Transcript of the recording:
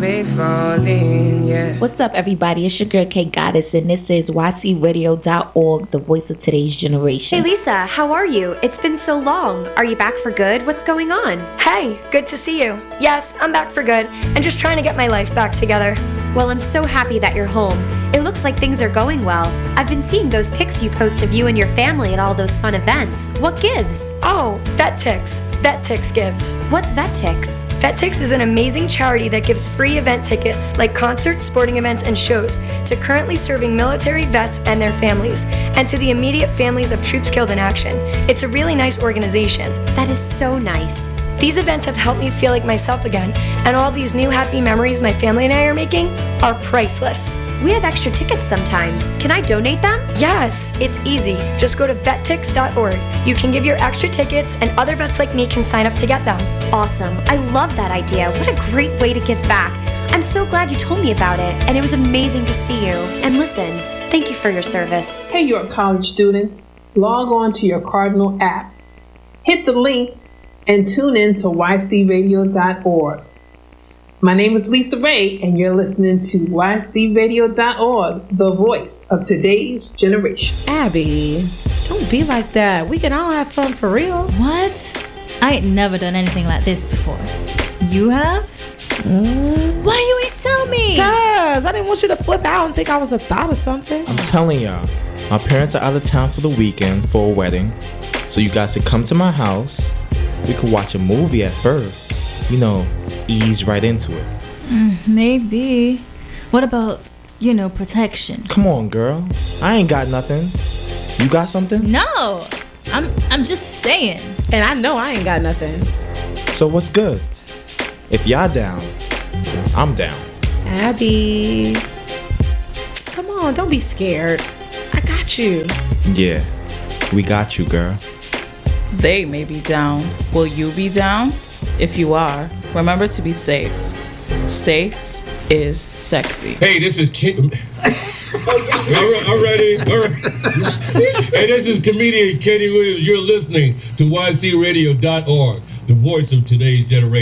slowly falling, yeah. What's up, everybody? It's your girl K Goddess, and this is ycradio.org, the voice of today's generation. Hey Lisa, how are you? It's been so long. Are you back for good? What's going on? Hey, good to see you. Yes, I'm back for good and just trying to get my life back together. Well, I'm so happy that you're home. It looks like things are going well. I've been seeing those pics you post of you and your family at all those fun events. What gives? Oh, VetTix. VetTix gives. What's VetTix? VetTix is an amazing charity that gives free event tickets, like concerts, sporting events, and shows, to currently serving military vets and their families, and to the immediate families of troops killed in action. It's a really nice organization. That is so nice. These events have helped me feel like myself again, and all these new happy memories my family and I are making are priceless. We have extra tickets sometimes. Can I donate them? Yes, it's easy. Just go to vettix.org. You can give your extra tickets, and other vets like me can sign up to get them. Awesome. I love that idea. What a great way to give back. I'm so glad you told me about it, and it was amazing to see you. And listen, thank you for your service. Hey, York College students. Log on to your Cardinal app. Hit the link and tune in to ycradio.org. My name is Lisa Ray, and you're listening to ycradio.org, the voice of today's generation. Abby, don't be like that. We can all have fun for real. What? I ain't never done anything like this before. You have? Why you ain't tell me? Cause I didn't want you to flip out and think I was a thought or something. I'm telling y'all, my parents are out of town for the weekend for a wedding, so you guys should come to my house. We could watch a movie at first, ease right into it. Maybe. What about, protection? Come on, girl. I ain't got nothing. You got something? No, I'm just saying. And I know I ain't got nothing. So what's good? If y'all down, I'm down. Abby, come on, don't be scared. I got you. Yeah, we got you, girl. They may be down. Will you be down? If you are, remember to be safe. Safe is sexy. Hey, this is Kid. I'm ready. All right. Hey, this is comedian Kenny Williams. You're listening to ycradio.org, the voice of today's generation.